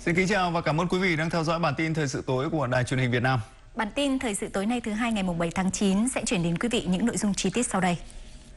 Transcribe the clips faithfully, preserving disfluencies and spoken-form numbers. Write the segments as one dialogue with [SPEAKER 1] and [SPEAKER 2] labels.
[SPEAKER 1] Xin kính chào và cảm ơn quý vị đang theo dõi bản tin thời sự tối của Đài Truyền hình Việt Nam.
[SPEAKER 2] Bản tin thời sự tối nay thứ hai ngày bảy tháng chín sẽ chuyển đến quý vị những nội dung chi tiết sau đây.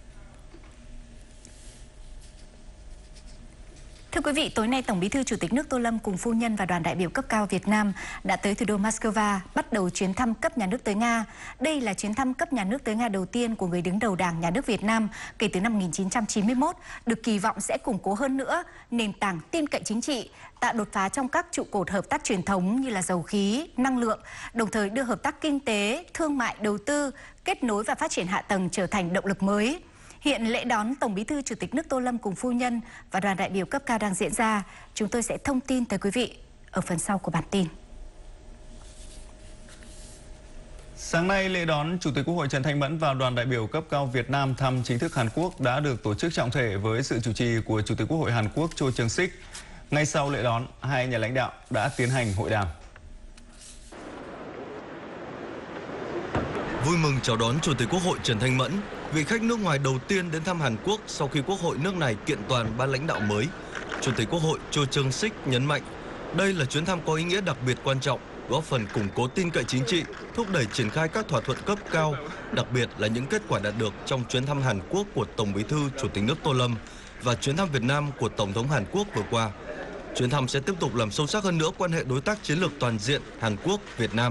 [SPEAKER 2] Thưa quý vị, tối nay Tổng Bí thư Chủ tịch nước Tô Lâm cùng phu nhân và đoàn đại biểu cấp cao Việt Nam đã tới thủ đô Moscow bắt đầu chuyến thăm cấp nhà nước tới Nga. Đây là chuyến thăm cấp nhà nước tới Nga đầu tiên của người đứng đầu Đảng Nhà nước Việt Nam kể từ năm một nghìn chín trăm chín mươi mốt, được kỳ vọng sẽ củng cố hơn nữa nền tảng tin cậy chính trị, tạo đột phá trong các trụ cột hợp tác truyền thống như là dầu khí, năng lượng, đồng thời đưa hợp tác kinh tế, thương mại, đầu tư, kết nối và phát triển hạ tầng trở thành động lực mới. Hiện lễ đón Tổng Bí thư Chủ tịch nước Tô Lâm cùng phu nhân và đoàn đại biểu cấp cao đang diễn ra. Chúng tôi sẽ thông tin tới quý vị ở phần sau của bản tin.
[SPEAKER 1] Sáng nay, lễ đón Chủ tịch Quốc hội Trần Thanh Mẫn và đoàn đại biểu cấp cao Việt Nam thăm chính thức Hàn Quốc đã được tổ chức trọng thể với sự chủ trì của Chủ tịch Quốc hội Hàn Quốc Cho Chang-sik. Ngay sau lễ đón, hai nhà lãnh đạo đã tiến hành hội đàm.
[SPEAKER 3] Vui mừng chào đón Chủ tịch Quốc hội Trần Thanh Mẫn, vị khách nước ngoài đầu tiên đến thăm Hàn Quốc sau khi Quốc hội nước này kiện toàn ban lãnh đạo mới. Chủ tịch Quốc hội Cho Chang-sik nhấn mạnh, đây là chuyến thăm có ý nghĩa đặc biệt quan trọng, góp phần củng cố tin cậy chính trị, thúc đẩy triển khai các thỏa thuận cấp cao, đặc biệt là những kết quả đạt được trong chuyến thăm Hàn Quốc của Tổng Bí thư Chủ tịch nước Tô Lâm và chuyến thăm Việt Nam của Tổng thống Hàn Quốc vừa qua. Chuyến thăm sẽ tiếp tục làm sâu sắc hơn nữa quan hệ đối tác chiến lược toàn diện Hàn Quốc-Việt Nam.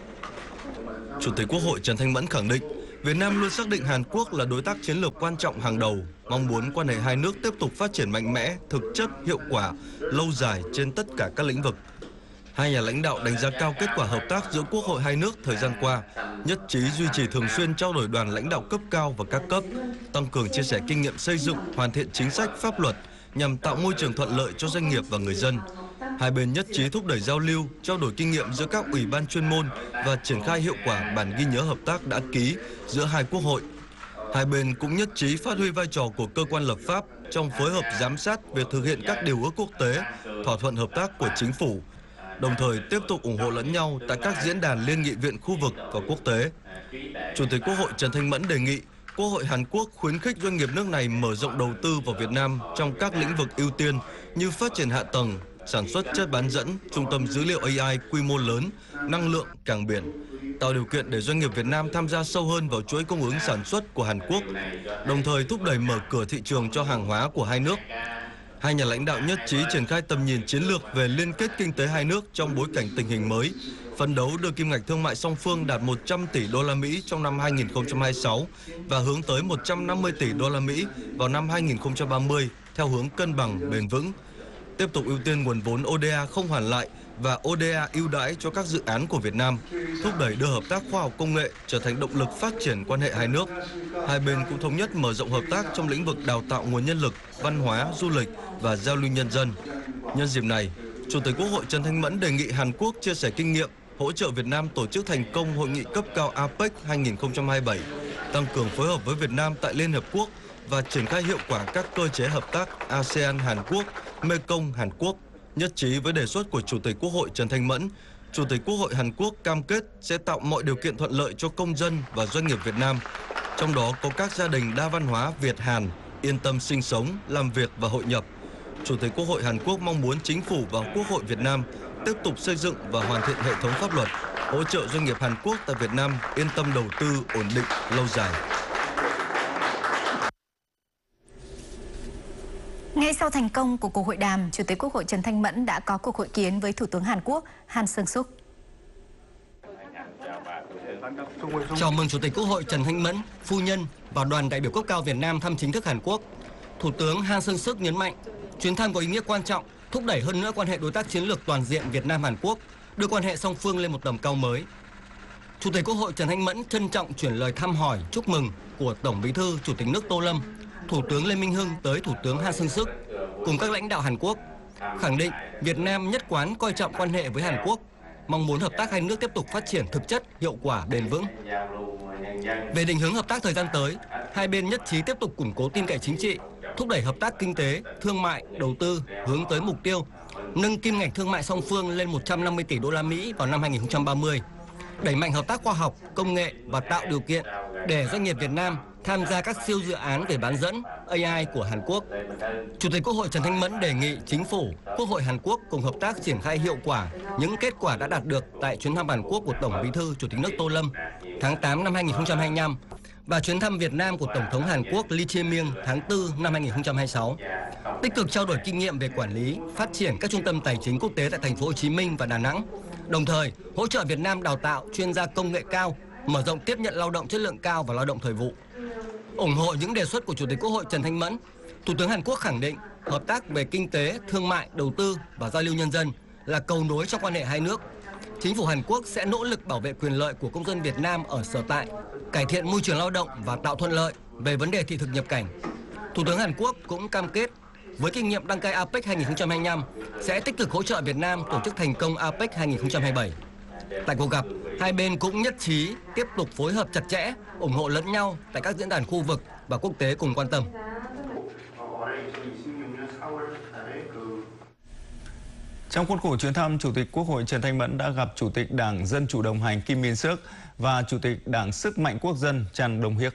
[SPEAKER 3] Chủ tịch Quốc hội Trần Thanh Mẫn khẳng định, Việt Nam luôn xác định Hàn Quốc là đối tác chiến lược quan trọng hàng đầu, mong muốn quan hệ hai nước tiếp tục phát triển mạnh mẽ, thực chất, hiệu quả, lâu dài trên tất cả các lĩnh vực. Hai nhà lãnh đạo đánh giá cao kết quả hợp tác giữa Quốc hội hai nước thời gian qua, nhất trí duy trì thường xuyên trao đổi đoàn lãnh đạo cấp cao và các cấp, tăng cường chia sẻ kinh nghiệm xây dựng, hoàn thiện chính sách pháp luật nhằm tạo môi trường thuận lợi cho doanh nghiệp và người dân. Hai bên nhất trí thúc đẩy giao lưu, trao đổi kinh nghiệm giữa các ủy ban chuyên môn và triển khai hiệu quả bản ghi nhớ hợp tác đã ký giữa hai quốc hội. Hai bên cũng nhất trí phát huy vai trò của cơ quan lập pháp trong phối hợp giám sát việc thực hiện các điều ước quốc tế, thỏa thuận hợp tác của chính phủ, đồng thời tiếp tục ủng hộ lẫn nhau tại các diễn đàn liên nghị viện khu vực và quốc tế. Chủ tịch Quốc hội Trần Thanh Mẫn đề nghị Quốc hội Hàn Quốc khuyến khích doanh nghiệp nước này mở rộng đầu tư vào Việt Nam trong các lĩnh vực ưu tiên như phát triển hạ tầng, sản xuất chất bán dẫn, trung tâm dữ liệu A I quy mô lớn, năng lượng, cảng biển, tạo điều kiện để doanh nghiệp Việt Nam tham gia sâu hơn vào chuỗi cung ứng sản xuất của Hàn Quốc, đồng thời thúc đẩy mở cửa thị trường cho hàng hóa của hai nước. Hai nhà lãnh đạo nhất trí triển khai tầm nhìn chiến lược về liên kết kinh tế hai nước trong bối cảnh tình hình mới, phấn đấu đưa kim ngạch thương mại song phương đạt một trăm tỷ đô la Mỹ trong năm hai nghìn không trăm hai mươi sáu và hướng tới một trăm năm mươi tỷ đô la Mỹ vào năm hai nghìn không trăm ba mươi theo hướng cân bằng bền vững. Tiếp tục ưu tiên nguồn vốn O D A không hoàn lại và O D A ưu đãi cho các dự án của Việt Nam, thúc đẩy đưa hợp tác khoa học công nghệ trở thành động lực phát triển quan hệ hai nước. Hai bên cũng thống nhất mở rộng hợp tác trong lĩnh vực đào tạo nguồn nhân lực, văn hóa, du lịch và giao lưu nhân dân. Nhân dịp này, Chủ tịch Quốc hội Trần Thanh Mẫn đề nghị Hàn Quốc chia sẻ kinh nghiệm, hỗ trợ Việt Nam tổ chức thành công hội nghị cấp cao A P E C hai nghìn không trăm hai mươi bảy, tăng cường phối hợp với Việt Nam tại Liên Hợp Quốc và triển khai hiệu quả các cơ chế hợp tác A S E A N Hàn Quốc, Mekong Hàn Quốc. Nhất trí với đề xuất của Chủ tịch Quốc hội Trần Thanh Mẫn, Chủ tịch Quốc hội Hàn Quốc cam kết sẽ tạo mọi điều kiện thuận lợi cho công dân và doanh nghiệp Việt Nam, trong đó có các gia đình đa văn hóa Việt-Hàn yên tâm sinh sống, làm việc và hội nhập. Chủ tịch Quốc hội Hàn Quốc mong muốn Chính phủ và Quốc hội Việt Nam tiếp tục xây dựng và hoàn thiện hệ thống pháp luật, hỗ trợ doanh nghiệp Hàn Quốc tại Việt Nam yên tâm đầu tư ổn định lâu dài.
[SPEAKER 2] Ngay sau thành công của cuộc hội đàm, Chủ tịch Quốc hội Trần Thanh Mẫn đã có cuộc hội kiến với Thủ tướng Hàn Quốc Han Seung-suk.
[SPEAKER 4] Chào mừng Chủ tịch Quốc hội Trần Thanh Mẫn, phu nhân và đoàn đại biểu cấp cao Việt Nam thăm chính thức Hàn Quốc. Thủ tướng Han Seung-suk nhấn mạnh, chuyến thăm có ý nghĩa quan trọng, thúc đẩy hơn nữa quan hệ đối tác chiến lược toàn diện Việt Nam-Hàn Quốc, đưa quan hệ song phương lên một tầm cao mới. Chủ tịch Quốc hội Trần Thanh Mẫn trân trọng chuyển lời thăm hỏi, chúc mừng của Tổng Bí thư Chủ tịch nước Tô Lâm, Thủ tướng Lê Minh Hưng tới Thủ tướng Han Seung-suk cùng các lãnh đạo Hàn Quốc, khẳng định Việt Nam nhất quán coi trọng quan hệ với Hàn Quốc, mong muốn hợp tác hai nước tiếp tục phát triển thực chất, hiệu quả, bền vững. Về định hướng hợp tác thời gian tới, hai bên nhất trí tiếp tục củng cố tin cậy chính trị, thúc đẩy hợp tác kinh tế, thương mại, đầu tư hướng tới mục tiêu nâng kim ngạch thương mại song phương lên một trăm năm mươi tỷ đô la Mỹ vào năm hai nghìn không trăm ba mươi, đẩy mạnh hợp tác khoa học, công nghệ và tạo điều kiện để doanh nghiệp Việt Nam tham gia các siêu dự án về bán dẫn, a i của Hàn Quốc. Chủ tịch Quốc hội Trần Thanh Mẫn đề nghị Chính phủ, Quốc hội Hàn Quốc cùng hợp tác triển khai hiệu quả những kết quả đã đạt được tại chuyến thăm Hàn Quốc của Tổng Bí thư Chủ tịch nước Tô Lâm tháng tám năm hai nghìn không trăm hai mươi lăm và chuyến thăm Việt Nam của Tổng thống Hàn Quốc Lee Jae-myung tháng tư năm hai nghìn không trăm hai mươi sáu. Tích cực trao đổi kinh nghiệm về quản lý, phát triển các trung tâm tài chính quốc tế tại thành phố Hồ Chí Minh và Đà Nẵng. Đồng thời, hỗ trợ Việt Nam đào tạo chuyên gia công nghệ cao, mở rộng tiếp nhận lao động chất lượng cao và lao động thời vụ. Ủng hộ những đề xuất của Chủ tịch Quốc hội Trần Thanh Mẫn, Thủ tướng Hàn Quốc khẳng định hợp tác về kinh tế, thương mại, đầu tư và giao lưu nhân dân là cầu nối trong quan hệ hai nước. Chính phủ Hàn Quốc sẽ nỗ lực bảo vệ quyền lợi của công dân Việt Nam ở sở tại, cải thiện môi trường lao động và tạo thuận lợi về vấn đề thị thực nhập cảnh. Thủ tướng Hàn Quốc cũng cam kết với kinh nghiệm đăng cai a pếch hai nghìn không trăm hai mươi lăm sẽ tích cực hỗ trợ Việt Nam tổ chức thành công a pếch hai nghìn không trăm hai mươi bảy. Tại cuộc gặp, hai bên cũng nhất trí tiếp tục phối hợp chặt chẽ, ủng hộ lẫn nhau tại các diễn đàn khu vực và quốc tế cùng quan tâm.
[SPEAKER 1] Trong khuôn khổ chuyến thăm, Chủ tịch Quốc hội Trần Thanh Mẫn đã gặp Chủ tịch Đảng Dân Chủ Đồng hành Kim Min Seok và Chủ tịch Đảng Sức Mạnh Quốc dân Chan Dong-hyuk.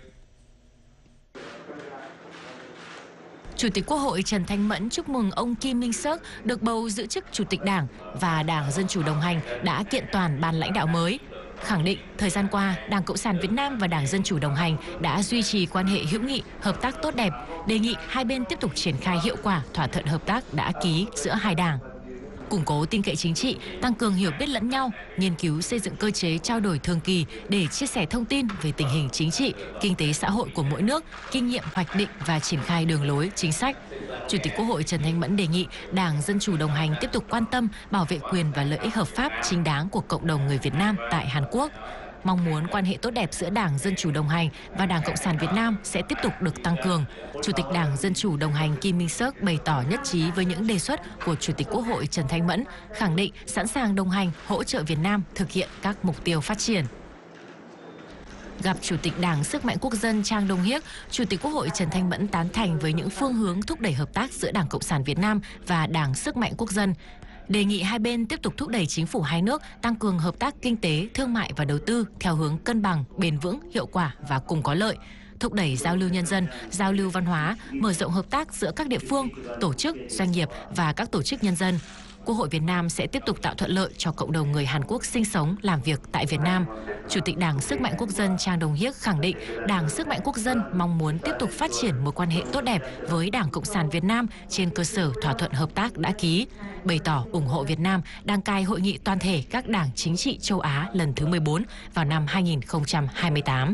[SPEAKER 5] Chủ tịch Quốc hội Trần Thanh Mẫn chúc mừng ông Kim Min Seok được bầu giữ chức Chủ tịch Đảng và Đảng Dân Chủ Đồng hành đã kiện toàn ban lãnh đạo mới. Khẳng định thời gian qua, Đảng Cộng sản Việt Nam và Đảng Dân Chủ Đồng hành đã duy trì quan hệ hữu nghị, hợp tác tốt đẹp, đề nghị hai bên tiếp tục triển khai hiệu quả thỏa thuận hợp tác đã ký giữa hai đảng. Củng cố tin cậy chính trị, tăng cường hiểu biết lẫn nhau, nghiên cứu xây dựng cơ chế trao đổi thường kỳ để chia sẻ thông tin về tình hình chính trị, kinh tế xã hội của mỗi nước, kinh nghiệm hoạch định và triển khai đường lối, chính sách. Chủ tịch Quốc hội Trần Thanh Mẫn đề nghị Đảng Dân Chủ Đồng hành tiếp tục quan tâm bảo vệ quyền và lợi ích hợp pháp chính đáng của cộng đồng người Việt Nam tại Hàn Quốc. Mong muốn quan hệ tốt đẹp giữa Đảng Dân Chủ Đồng hành và Đảng Cộng sản Việt Nam sẽ tiếp tục được tăng cường. Chủ tịch Đảng Dân Chủ Đồng hành Kim Min Seok bày tỏ nhất trí với những đề xuất của Chủ tịch Quốc hội Trần Thanh Mẫn, khẳng định sẵn sàng đồng hành hỗ trợ Việt Nam thực hiện các mục tiêu phát triển. Gặp Chủ tịch Đảng Sức Mạnh Quốc dân Chan Dong-hyuk, Chủ tịch Quốc hội Trần Thanh Mẫn tán thành với những phương hướng thúc đẩy hợp tác giữa Đảng Cộng sản Việt Nam và Đảng Sức Mạnh Quốc dân. Đề nghị hai bên tiếp tục thúc đẩy chính phủ hai nước tăng cường hợp tác kinh tế, thương mại và đầu tư theo hướng cân bằng, bền vững, hiệu quả và cùng có lợi. Thúc đẩy giao lưu nhân dân, giao lưu văn hóa, mở rộng hợp tác giữa các địa phương, tổ chức, doanh nghiệp và các tổ chức nhân dân. Quốc hội Việt Nam sẽ tiếp tục tạo thuận lợi cho cộng đồng người Hàn Quốc sinh sống, làm việc tại Việt Nam. Chủ tịch Đảng Sức Mạnh Quốc dân Chan Dong-hyuk khẳng định Đảng Sức Mạnh Quốc dân mong muốn tiếp tục phát triển mối quan hệ tốt đẹp với Đảng Cộng sản Việt Nam trên cơ sở thỏa thuận hợp tác đã ký, bày tỏ ủng hộ Việt Nam đăng cai hội nghị toàn thể các đảng chính trị châu Á lần thứ mười bốn vào năm hai nghìn không trăm hai mươi tám.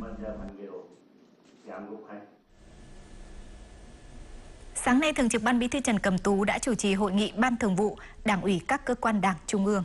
[SPEAKER 2] Sáng nay, Thường trực Ban Bí thư Trần Cẩm Tú đã chủ trì hội nghị Ban Thường vụ Đảng ủy các cơ quan Đảng Trung ương.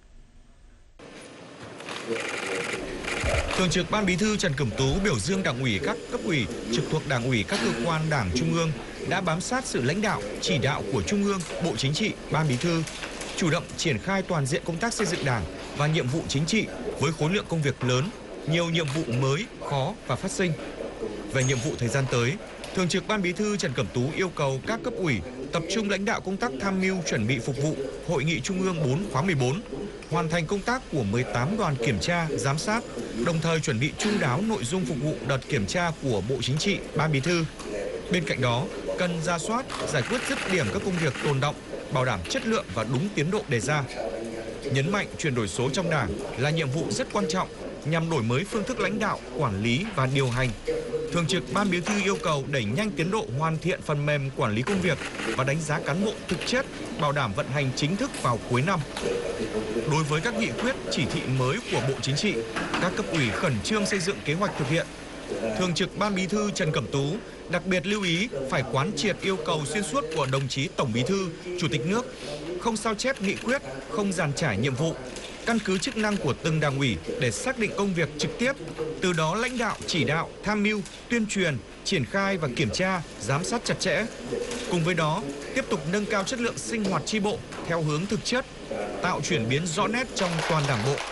[SPEAKER 6] Thường trực Ban Bí thư Trần Cẩm Tú biểu dương Đảng ủy các cấp ủy, trực thuộc Đảng ủy các cơ quan Đảng Trung ương đã bám sát sự lãnh đạo, chỉ đạo của Trung ương, Bộ Chính trị, Ban Bí thư, chủ động triển khai toàn diện công tác xây dựng Đảng và nhiệm vụ chính trị với khối lượng công việc lớn, nhiều nhiệm vụ mới, khó và phát sinh. Về nhiệm vụ thời gian tới, Thường trực Ban Bí thư Trần Cẩm Tú yêu cầu các cấp ủy tập trung lãnh đạo công tác tham mưu chuẩn bị phục vụ Hội nghị Trung ương bốn khóa mười bốn, hoàn thành công tác của mười tám đoàn kiểm tra, giám sát, đồng thời chuẩn bị chu đáo nội dung phục vụ đợt kiểm tra của Bộ Chính trị, Ban Bí thư. Bên cạnh đó, cần ra soát, giải quyết dứt điểm các công việc tồn đọng, bảo đảm chất lượng và đúng tiến độ đề ra. Nhấn mạnh chuyển đổi số trong Đảng là nhiệm vụ rất quan trọng nhằm đổi mới phương thức lãnh đạo, quản lý và điều hành. Thường trực Ban Bí thư yêu cầu đẩy nhanh tiến độ hoàn thiện phần mềm quản lý công việc và đánh giá cán bộ thực chất, bảo đảm vận hành chính thức vào cuối năm. Đối với các nghị quyết, chỉ thị mới của Bộ Chính trị, các cấp ủy khẩn trương xây dựng kế hoạch thực hiện. Thường trực Ban Bí thư Trần Cẩm Tú đặc biệt lưu ý phải quán triệt yêu cầu xuyên suốt của đồng chí Tổng Bí thư, Chủ tịch nước, không sao chép nghị quyết, không dàn trải nhiệm vụ, căn cứ chức năng của từng đảng ủy để xác định công việc trực tiếp, từ đó lãnh đạo, chỉ đạo, tham mưu, tuyên truyền, triển khai và kiểm tra, giám sát chặt chẽ. Cùng với đó, tiếp tục nâng cao chất lượng sinh hoạt chi bộ theo hướng thực chất, tạo chuyển biến rõ nét trong toàn Đảng bộ.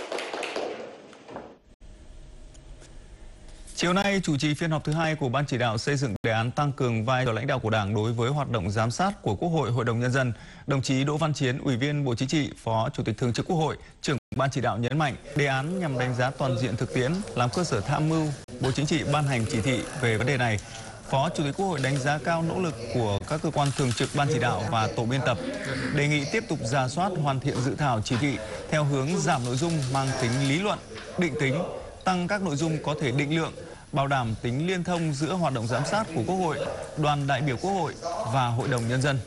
[SPEAKER 1] Chiều nay, chủ trì phiên họp thứ hai của Ban chỉ đạo xây dựng đề án tăng cường vai trò lãnh đạo của Đảng đối với hoạt động giám sát của Quốc hội, Hội đồng Nhân dân, đồng chí Đỗ Văn Chiến, Ủy viên Bộ Chính trị, Phó Chủ tịch Thường trực Quốc hội, trưởng Ban chỉ đạo nhấn mạnh đề án nhằm đánh giá toàn diện thực tiễn, làm cơ sở tham mưu Bộ Chính trị ban hành chỉ thị về vấn đề này. Phó Chủ tịch Quốc hội đánh giá cao nỗ lực của các cơ quan thường trực Ban chỉ đạo và tổ biên tập, đề nghị tiếp tục rà soát hoàn thiện dự thảo chỉ thị theo hướng giảm nội dung mang tính lý luận, định tính, tăng các nội dung có thể định lượng, bảo đảm tính liên thông giữa hoạt động giám sát của Quốc hội, đoàn đại biểu Quốc hội và Hội đồng Nhân dân.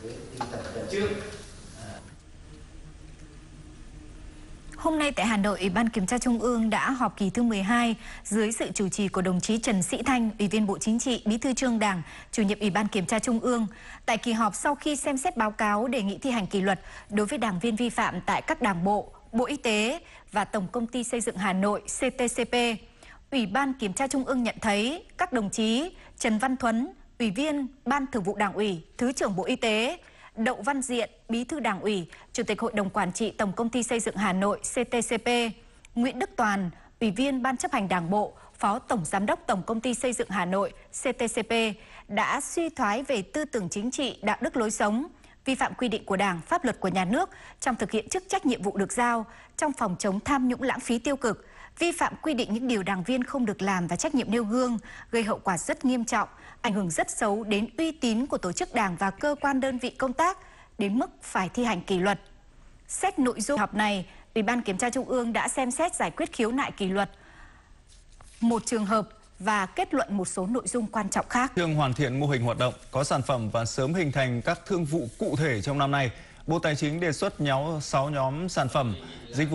[SPEAKER 2] Hôm nay tại Hà Nội, Ủy ban Kiểm tra Trung ương đã họp kỳ thứ mười hai dưới sự chủ trì của đồng chí Trần Sĩ Thanh, Ủy viên Bộ Chính trị, Bí thư Trung ương Đảng, Chủ nhiệm Ủy ban Kiểm tra Trung ương. Tại kỳ họp, sau khi xem xét báo cáo đề nghị thi hành kỷ luật đối với đảng viên vi phạm tại các đảng bộ, Bộ Y tế và Tổng Công ty Xây dựng Hà Nội C T C P, Ủy ban Kiểm tra Trung ương nhận thấy các đồng chí Trần Văn Thuấn, Ủy viên Ban Thường vụ Đảng ủy, Thứ trưởng Bộ Y tế, Đậu Văn Diện, Bí thư Đảng ủy, Chủ tịch Hội đồng Quản trị Tổng Công ty Xây dựng Hà Nội C T C P, Nguyễn Đức Toàn, Ủy viên Ban chấp hành Đảng bộ, Phó Tổng Giám đốc Tổng Công ty Xây dựng Hà Nội C T C P đã suy thoái về tư tưởng chính trị, đạo đức lối sống, vi phạm quy định của Đảng, pháp luật của nhà nước trong thực hiện chức trách nhiệm vụ được giao, trong phòng chống tham nhũng lãng phí tiêu cực, vi phạm quy định những điều đảng viên không được làm và trách nhiệm nêu gương, gây hậu quả rất nghiêm trọng, ảnh hưởng rất xấu đến uy tín của tổ chức đảng và cơ quan đơn vị công tác, đến mức phải thi hành kỷ luật. Xét nội dung họp này, Ủy ban Kiểm tra Trung ương đã xem xét giải quyết khiếu nại kỷ luật một trường hợp và kết luận một số nội dung quan trọng khác.
[SPEAKER 1] Thương hoàn thiện mô hình hoạt động, có sản phẩm và sớm hình thành các thương vụ cụ thể trong năm nay, Bộ Tài chính đề xuất nhóm sáu nhóm sản phẩm, dịch vụ